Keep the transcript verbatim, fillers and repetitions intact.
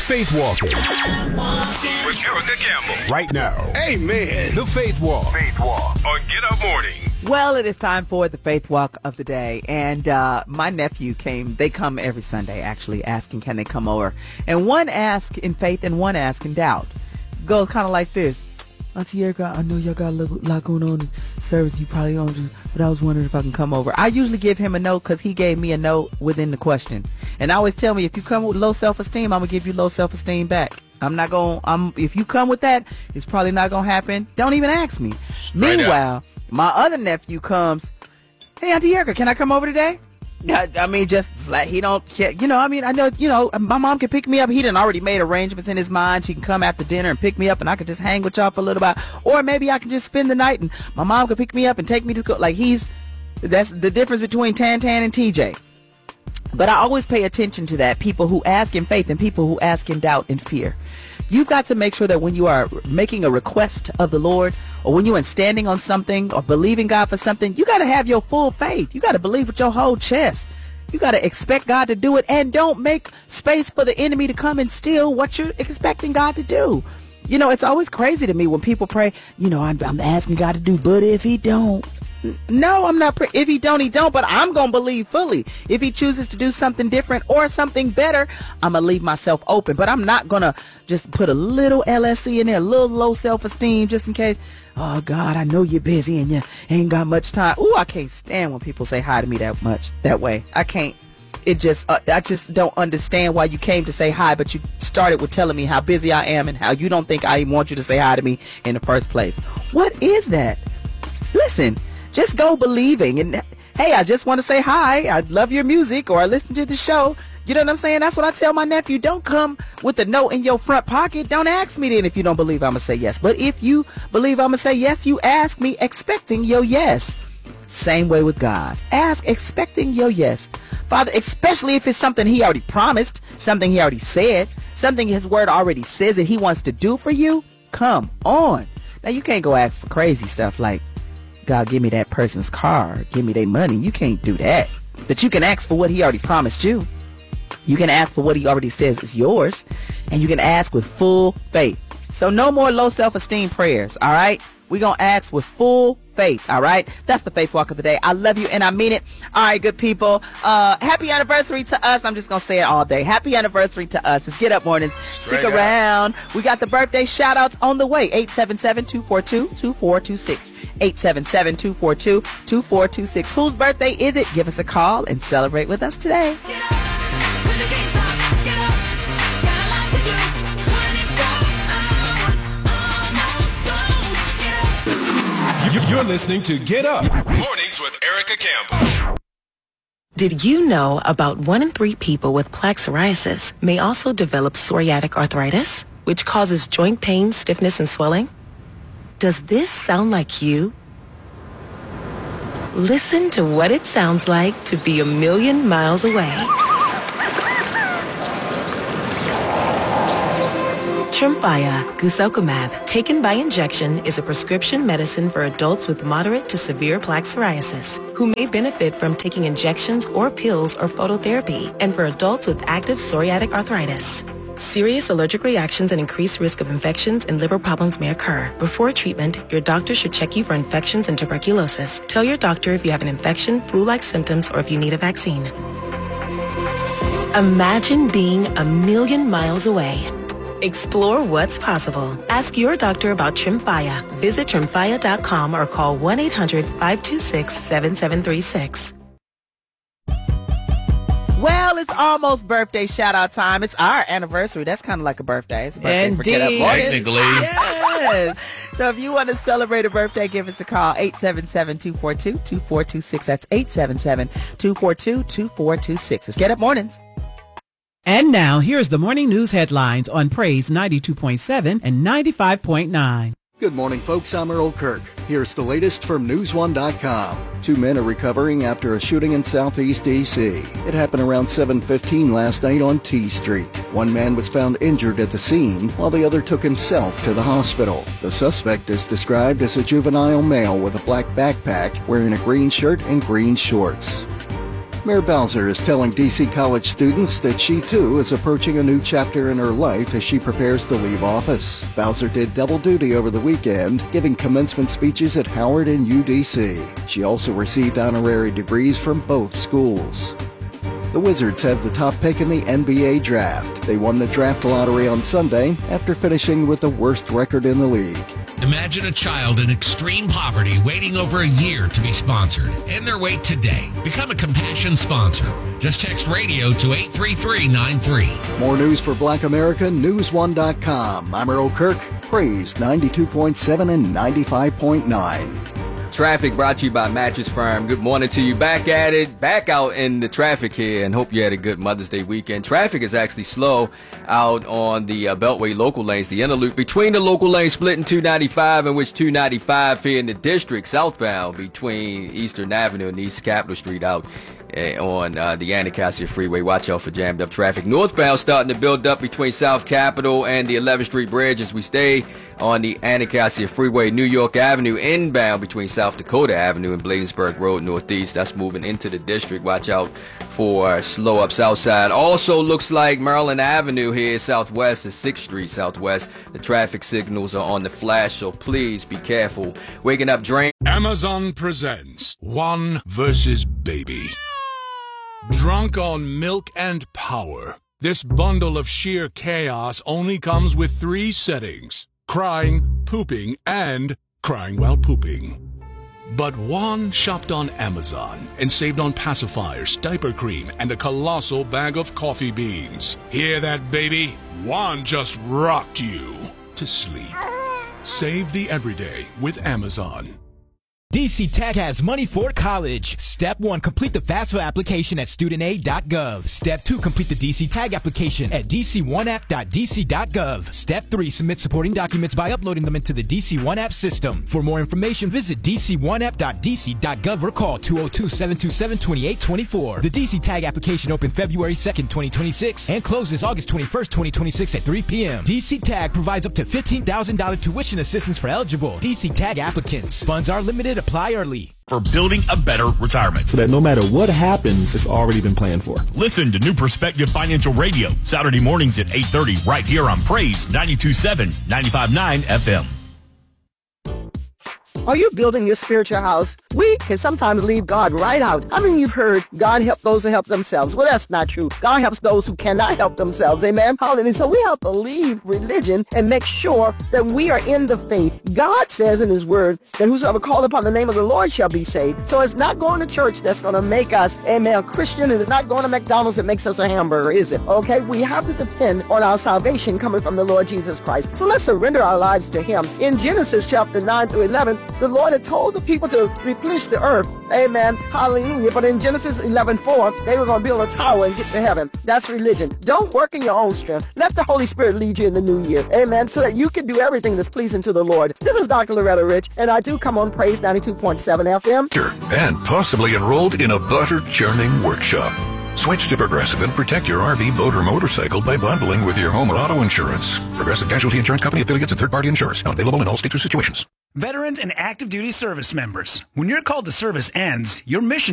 Faith Walking with Erica Campbell. Right now. Amen. The Faith Walk. Faith Walk on Get Up Morning. Well, it is time for the Faith Walk of the day. And uh, my nephew came. They come every Sunday, actually, asking can they come over. And one asked in faith and one asked in doubt. Goes kind of like this. Auntie Erica, I know y'all got a lot going on in service. You probably don't do, but I was wondering if I can come over. I usually give him a note because he gave me a note within the question. And I always tell me, if you come with low self-esteem, I'm going to give you low self-esteem back. I'm not going to, I'm, if you come with that, it's probably not going to happen. Don't even ask me. Straight Meanwhile, up. My other nephew comes, hey, Auntie Erica, can I come over today? I, I mean, just flat, he don't care. You know, I mean, I know, you know, my mom can pick me up. He done already made arrangements in his mind. She can come after dinner and pick me up and I can just hang with y'all for a little while. Or maybe I can just spend the night and my mom can pick me up and take me to school. Like he's, that's the difference between Tan Tan and T J. But I always pay attention to that. People who ask in faith and people who ask in doubt and fear. You've got to make sure that when you are making a request of the Lord, or when you are standing on something or believing God for something, you got to have your full faith. You got to believe with your whole chest. You got to expect God to do it, and don't make space for the enemy to come and steal what you're expecting God to do. You know, it's always crazy to me when people pray, you know, I'm, I'm asking God to do, but if he don't. No, I'm not. Pre- if he don't, he don't. But I'm going to believe fully. If he chooses to do something different or something better, I'm going to leave myself open. But I'm not going to just put a little L S E in there, a little low self-esteem just in case. Oh, God, I know you're busy and you ain't got much time. Ooh, I can't stand when people say hi to me that much, that way. I can't. It just, uh, I just don't understand why you came to say hi, but you started with telling me how busy I am and how you don't think I even want you to say hi to me in the first place. What is that? Listen. Just go believing. And hey, I just want to say hi. I love your music, or I listen to the show. You know what I'm saying? That's what I tell my nephew. Don't come with a note in your front pocket. Don't ask me then if you don't believe I'm going to say yes. But if you believe I'm going to say yes, you ask me expecting your yes. Same way with God. Ask expecting your yes. Father, especially if it's something he already promised, something he already said, something his word already says that he wants to do for you. Come on. Now, you can't go ask for crazy stuff like, God, give me that person's car, give me their money. You can't do that. But you can ask for what he already promised you. You can ask for what he already says is yours. And you can ask with full faith. So no more low self-esteem prayers, all right? We're going to ask with full faith, all right? That's the Faith Walk of the day. I love you and I mean it. All right, good people. Uh, happy anniversary to us. I'm just going to say it all day. Happy anniversary to us. It's Get Up Mornings. Straight Stick around. Up. We got the birthday shout outs on the way. eight seven seven, two four two, two four two six. eight seven seven, two four two, two four two six. Whose birthday is it? Give us a call and celebrate with us today. You're listening to Get Up Mornings with Erica Campbell. Did you know about one in three people with plaque psoriasis may also develop psoriatic arthritis, which causes joint pain, stiffness, and swelling? Does this sound like you? Listen to what it sounds like to be a million miles away. Tremfya guselkumab, taken by injection, is a prescription medicine for adults with moderate to severe plaque psoriasis who may benefit from taking injections or pills or phototherapy, and for adults with active psoriatic arthritis. Serious allergic reactions and increased risk of infections and liver problems may occur. Before treatment, your doctor should check you for infections and tuberculosis. Tell your doctor if you have an infection, flu-like symptoms, or if you need a vaccine. Imagine being a million miles away. Explore what's possible. Ask your doctor about Tremfya. Visit tremfya dot com or call one eight hundred, five two six, seven seven three six. Well, it's almost birthday shout-out time. It's our anniversary. That's kind of like a birthday. It's a birthday Indeed. for Get Up Mornings. Technically. Yes. So if you want to celebrate a birthday, give us a call. eight seven seven, two four two, two four two six. That's eight seven seven, two four two, two four two six. It's Get Up Mornings. And now, here's the morning news headlines on Praise ninety-two point seven and ninety-five point nine. Good morning, folks. I'm Earl Kirk. Here's the latest from news one dot com. Two men are recovering after a shooting in southeast D C. It happened around seven fifteen last night on T Street. One man was found injured at the scene, while the other took himself to the hospital. The suspect is described as a juvenile male with a black backpack, wearing a green shirt and green shorts. Mayor Bowser is telling D C college students that she too is approaching a new chapter in her life as she prepares to leave office. Bowser did double duty over the weekend, giving commencement speeches at Howard and U D C. She also received honorary degrees from both schools. The Wizards have the top pick in the N B A draft. They won the draft lottery on Sunday after finishing with the worst record in the league. Imagine a child in extreme poverty waiting over a year to be sponsored. End their wait today. Become a Compassion sponsor. Just text radio to eight three three nine three. More news for Black America, news one dot com. I'm Earl Kirk, Praise ninety-two point seven and ninety-five point nine. Traffic brought to you by Mattress Firm. Good morning to you. Back at it, back out in the traffic here, and hope you had a good Mother's Day weekend. Traffic is actually slow out on the uh, Beltway local lanes. The inner loop between the local lanes split in two ninety-five, in which two ninety-five here in the district southbound between Eastern Avenue and East Capitol Street out on uh, the Anacostia Freeway. Watch out for jammed up traffic. Northbound starting to build up between South Capitol and the eleventh Street Bridge as we stay on the Anacostia Freeway. New York Avenue inbound between South Dakota Avenue and Bladensburg Road Northeast. That's moving into the district. Watch out for slow up south side. Also looks like Maryland Avenue here southwest is sixth Street Southwest. The traffic signals are on the flash, so please be careful. Waking up drain. Amazon presents One versus Baby. Drunk on milk and power, this bundle of sheer chaos only comes with three settings: crying, pooping, and crying while pooping. But Juan shopped on Amazon and saved on pacifiers, diaper cream, and a colossal bag of coffee beans. Hear that, baby? Juan just rocked you to sleep. Save the everyday with Amazon. D C Tech has money for college. Step one, complete the FAFSA application at student aid dot gov. Step two, complete the D C Tag application at d c one app dot d c dot gov. Step three, submit supporting documents by uploading them into the D C one app system. For more information, visit d c one app dot d c dot gov or call two oh two, seven two seven, two eight two four. The D C Tag application opened February second, twenty twenty-six and closes August twenty-first, twenty twenty-six at three p.m. D C Tag provides up to fifteen thousand dollars tuition assistance for eligible D C Tag applicants. Funds are limited. Apply early. For building a better retirement. So that no matter what happens, it's already been planned for. Listen to New Perspective Financial Radio, Saturday mornings at eight thirty, right here on Praise ninety-two point seven, ninety-five point nine F M. Are you building your spiritual house? We can sometimes leave God right out. I mean, you've heard God help those who help themselves. Well, that's not true. God helps those who cannot help themselves. Amen. Hallelujah. So we have to leave religion and make sure that we are in the faith. God says in his word that whosoever called upon the name of the Lord shall be saved. So it's not going to church that's going to make us, amen, a Christian. It's not going to McDonald's that makes us a hamburger, is it? Okay. We have to depend on our salvation coming from the Lord Jesus Christ. So let's surrender our lives to him. In Genesis chapter nine through eleven, the Lord had told the people to replenish the earth. Amen. Hallelujah. But in Genesis eleven four, they were going to build a tower and get to heaven. That's religion. Don't work in your own strength. Let the Holy Spirit lead you in the new year. Amen. So that you can do everything that's pleasing to the Lord. This is Doctor Loretta Rich, and I do come on Praise ninety-two point seven F M. And possibly enrolled in a butter churning workshop. Switch to Progressive and protect your R V, boat, or motorcycle by bundling with your home or auto insurance. Progressive Casualty Insurance Company affiliates and third-party insurers. Not available in all states or situations. Veterans and active duty service members, when your call to service ends, your mission